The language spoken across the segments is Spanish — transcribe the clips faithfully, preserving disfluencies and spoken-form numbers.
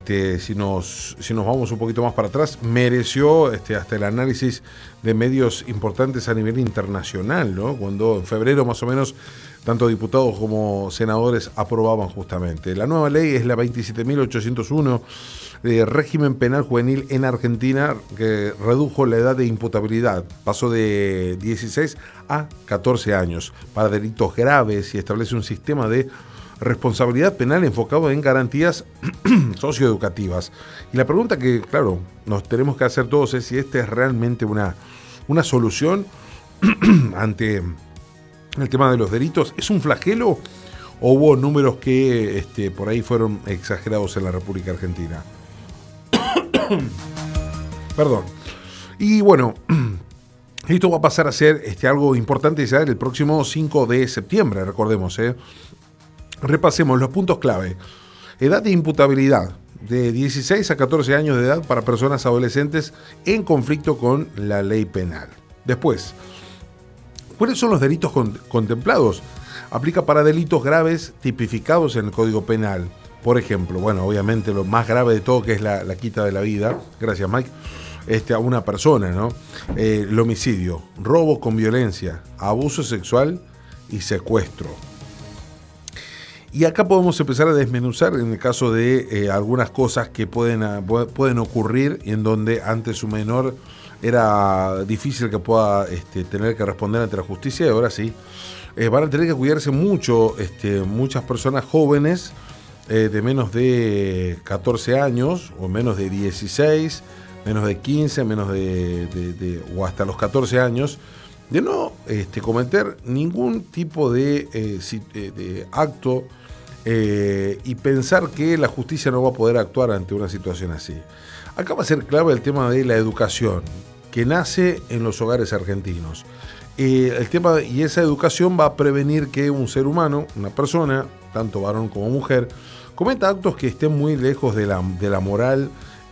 este, si nos, si nos vamos un poquito más para atrás, mereció este, hasta el análisis de medios importantes a nivel internacional, ¿no? Cuando en febrero más o menos tanto diputados como senadores aprobaban justamente. La nueva ley es la veintisiete mil ochocientos uno de régimen penal juvenil en Argentina, que redujo la edad de imputabilidad, pasó de dieciséis a catorce años para delitos graves y establece un sistema de responsabilidad penal enfocado en garantías socioeducativas. Y la pregunta que, claro, nos tenemos que hacer todos es si esta es realmente una, una solución ante el tema de los delitos. ¿Es un flagelo o hubo números que este, por ahí fueron exagerados en la República Argentina? Perdón. Y bueno, esto va a pasar a ser este, algo importante ya el próximo cinco de septiembre, recordemos, ¿eh? Repasemos los puntos clave. Edad de imputabilidad de dieciséis a catorce años de edad para personas adolescentes en conflicto con la ley penal. Después, ¿cuáles son los delitos con- contemplados? Aplica para delitos graves tipificados en el Código Penal. Por ejemplo, bueno, obviamente lo más grave de todo, que es la, la quita de la vida, gracias Mike, este, a una persona, ¿no? Eh, el homicidio, robo con violencia, abuso sexual y secuestro. Y acá podemos empezar a desmenuzar en el caso de eh, algunas cosas que pueden, a, pueden ocurrir y en donde antes su menor era difícil que pueda este, tener que responder ante la justicia, y ahora sí. Eh, van a tener que cuidarse mucho este, muchas personas jóvenes eh, de menos de catorce años o menos de dieciséis, menos de quince, menos de, de, de o hasta los catorce años, de no este, cometer ningún tipo de, eh, de acto eh, y pensar que la justicia no va a poder actuar ante una situación así. Acá va a ser clave el tema de la educación, que nace en los hogares argentinos. Eh, el tema, y esa educación va a prevenir que un ser humano, una persona, tanto varón como mujer, cometa actos que estén muy lejos de la, de la moral,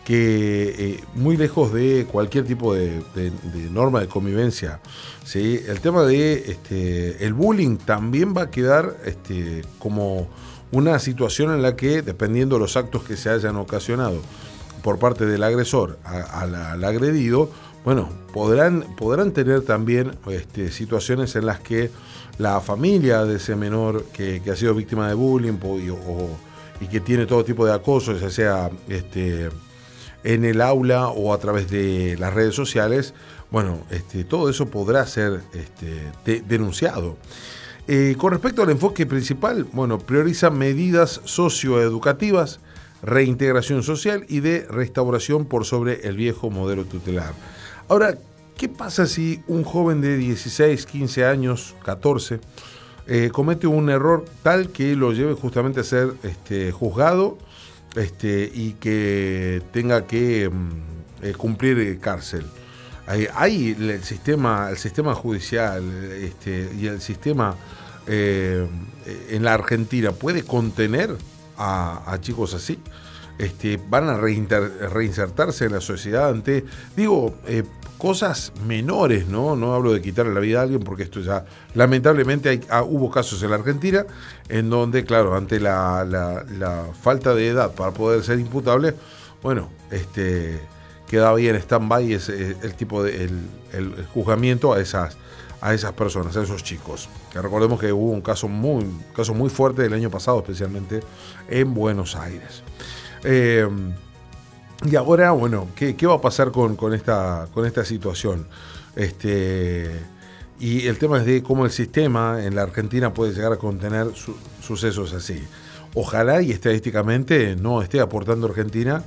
que eh, muy lejos de cualquier tipo de, de, de norma de convivencia, ¿sí? El tema de este, el bullying también va a quedar este, como una situación en la que, dependiendo de los actos que se hayan ocasionado por parte del agresor a, a la, al agredido, bueno, podrán, podrán tener también este, situaciones en las que la familia de ese menor que, que ha sido víctima de bullying y, o, y que tiene todo tipo de acoso, ya sea este, en el aula o a través de las redes sociales, bueno, este, todo eso podrá ser este, de, denunciado. Eh, con respecto al enfoque principal, bueno, prioriza medidas socioeducativas, reintegración social y de restauración por sobre el viejo modelo tutelar. Ahora, ¿qué pasa si un joven de dieciséis, quince años, catorce, eh, comete un error tal que lo lleve justamente a ser este, juzgado este, y que tenga que eh, cumplir eh, cárcel? Hay, hay el sistema, el sistema judicial este, y el sistema eh, en la Argentina puede contener a, a chicos así. Este, van a reinter, reinsertarse en la sociedad ante, digo, eh, cosas menores, ¿no? No hablo de quitarle la vida a alguien, porque esto ya, lamentablemente, hay, ah, hubo casos en la Argentina en donde, claro, ante la, la, la falta de edad para poder ser imputable, bueno, este, quedaba ahí en stand-by ese, el tipo de, el, el juzgamiento a esas, a esas personas, a esos chicos. Que recordemos que hubo un caso muy, caso muy fuerte del año pasado, especialmente en Buenos Aires. Eh, y ahora, bueno, ¿qué, qué va a pasar con, con, esta, con esta situación? Este, y el tema es de cómo el sistema en la Argentina puede llegar a contener su, sucesos así. Ojalá y estadísticamente no esté aportando Argentina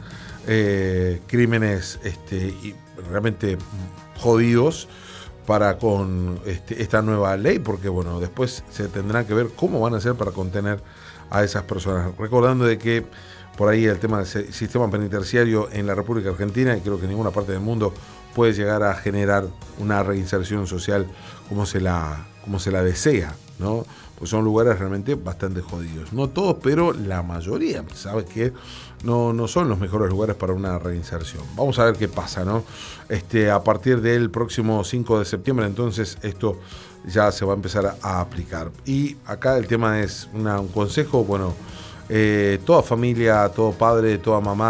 eh, crímenes este, y realmente jodidos para con este, esta nueva ley, porque bueno, después se tendrá que ver cómo van a hacer para contener a esas personas. Recordando de que por ahí el tema del sistema penitenciario en la República Argentina, y creo que en ninguna parte del mundo, puede llegar a generar una reinserción social como se la, como se la desea, ¿no? Pues son lugares realmente bastante jodidos. No todos, pero la mayoría, ¿sabes qué? No, no son los mejores lugares para una reinserción. Vamos a ver qué pasa, ¿no? Este, a partir del próximo cinco de septiembre, entonces, esto ya se va a empezar a, a aplicar. Y acá el tema es una, un consejo, bueno, Eh, toda familia, todo padre, toda mamá,